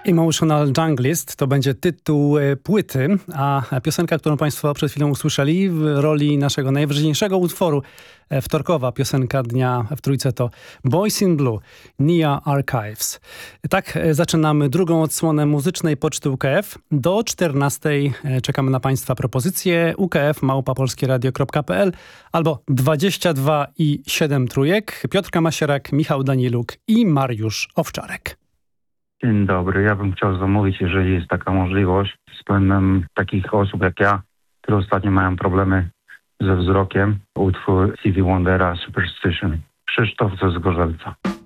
Emotional Junglist to będzie tytuł płyty, a piosenka, którą Państwo przed chwilą usłyszeli w roli naszego najważniejszego utworu, wtorkowa piosenka dnia w Trójce, to Boys in Blue, Nia Archives. Tak zaczynamy drugą odsłonę muzycznej poczty UKF. Do 14:00 czekamy na Państwa propozycje ukf@polskieradio.pl albo 22 i 7 trójek. Piotr Kamasierak, Michał Daniluk i Mariusz Owczarek. Dzień dobry. Ja bym chciał zamówić, jeżeli jest taka możliwość, względem takich osób jak ja, które ostatnio mają problemy ze wzrokiem, utwór Stevie Wondera Superstition. Krzysztof ze Zgorzelca.